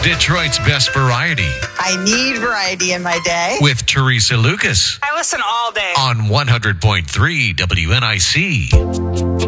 Detroit's best variety. I need variety in my day. With Teresa Lucas. I listen all day. On 100.3 WNIC.